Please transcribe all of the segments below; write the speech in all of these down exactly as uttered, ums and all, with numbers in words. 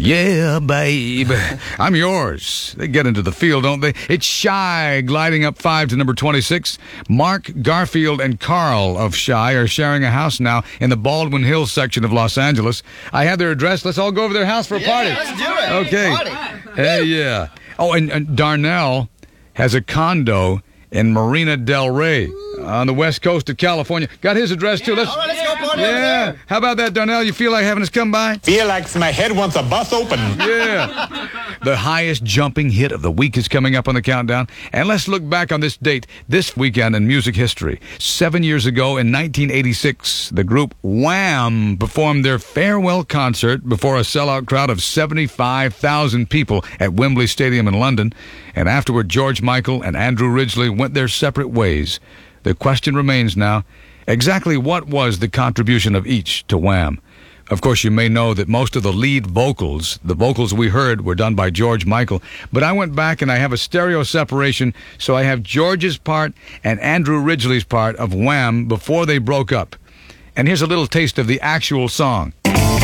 Yeah, babe. I'm yours. They get into the field, don't they? It's Shy gliding up five to number twenty-six. Mark, Garfield, and Carl of Shy are sharing a house now in the Baldwin Hills section of Los Angeles. I have their address. Let's all go over to their house for a party. Yeah, let's do it. Okay. Party. Hey, yeah. Oh, and, and Darnell has a condo in Marina Del Rey on the west coast of California. Got his address, too. Let's, All right, let's go party over yeah. there. How about that, Darnell? You feel like having us come by? Feel like my head wants a bus open. Yeah. The highest jumping hit of the week is coming up on the countdown. And let's look back on this date this weekend in music history. Seven years ago in nineteen eighty-six, the group Wham! Performed their farewell concert before a sellout crowd of seventy-five thousand people at Wembley Stadium in London. And afterward, George Michael and Andrew Ridgeley went their separate ways. The question remains now, exactly what was the contribution of each to Wham? Of course, you may know that most of the lead vocals, the vocals we heard, were done by George Michael. But I went back and I have a stereo separation, so I have George's part and Andrew Ridgeley's part of Wham before they broke up. And here's a little taste of the actual song.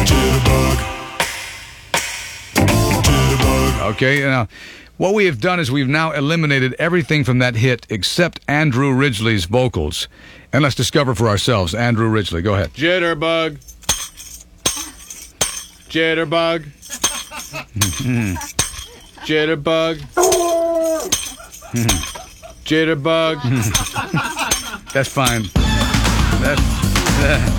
Okay, now, what we have done is we've now eliminated everything from that hit except Andrew Ridgeley's vocals. And let's discover for ourselves. Andrew Ridgeley, go ahead. Jitterbug. Jitterbug. Jitterbug. Jitterbug. That's fine. That's... Uh.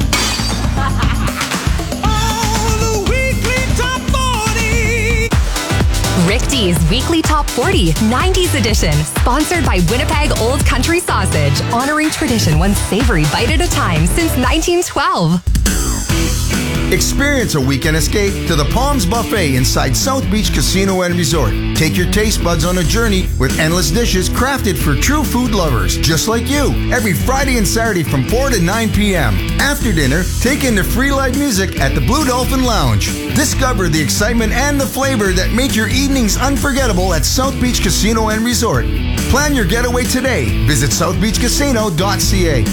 Rick D's Weekly Top forty, nineties edition, sponsored by Winnipeg Old Country Sausage, honoring tradition one savory bite at a time since nineteen twelve. Experience a weekend escape to the Palms Buffet inside South Beach Casino and Resort. Take your taste buds on a journey with endless dishes crafted for true food lovers, just like you, every Friday and Saturday from four to nine p.m. After dinner, take in the free live music at the Blue Dolphin Lounge. Discover the excitement and the flavor that make your evenings unforgettable at South Beach Casino and Resort. Plan your getaway today. Visit south beach casino dot c a.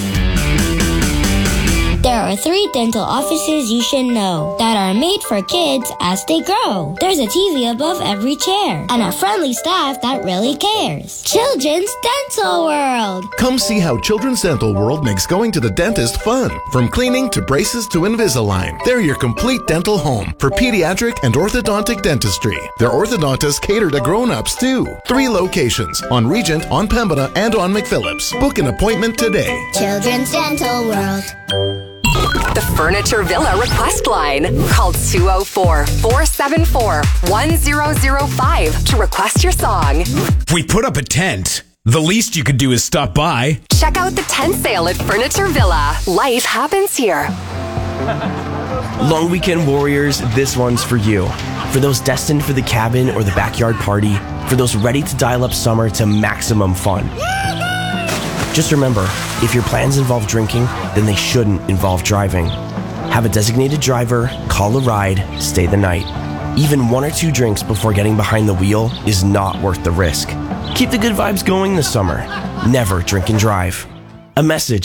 There are three dental offices you should know that are made for kids as they grow. There's a T V above every chair and a friendly staff that really cares. Children's Dental World. Come see how Children's Dental World makes going to the dentist fun. From cleaning to braces to Invisalign, they're your complete dental home for pediatric and orthodontic dentistry. Their orthodontists cater to grown-ups too. Three locations, on Regent, on Pembina, and on McPhillips. Book an appointment today. Children's Dental World. The Furniture Villa request line. Call two oh four, four seven four, one zero zero five to request your song. We put up a tent. The least you could do is stop by. Check out the tent sale at Furniture Villa. Life happens here. Long weekend warriors, this one's for you. For those destined for the cabin or the backyard party. For those ready to dial up summer to maximum fun. Just remember, if your plans involve drinking, then they shouldn't involve driving. Have a designated driver, call a ride, stay the night. Even one or two drinks before getting behind the wheel is not worth the risk. Keep the good vibes going this summer. Never drink and drive. A message